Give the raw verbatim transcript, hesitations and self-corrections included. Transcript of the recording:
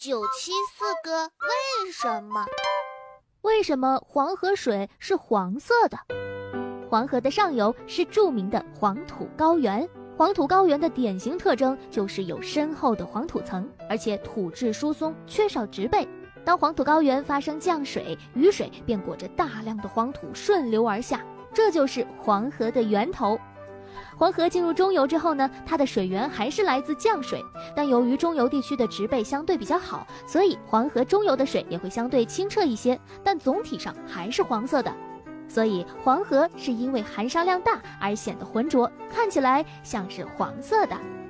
九七四个为什么？ 为什么黄河水是黄色的？黄河的上游是著名的黄土高原，黄土高原的典型特征就是有深厚的黄土层，而且土质疏松，缺少植被。当黄土高原发生降水，雨水便裹着大量的黄土顺流而下，这就是黄河的源头。黄河进入中游之后呢，它的水源还是来自降水，但由于中游地区的植被相对比较好，所以黄河中游的水也会相对清澈一些，但总体上还是黄色的。所以黄河是因为含沙量大而显得浑浊，看起来像是黄色的。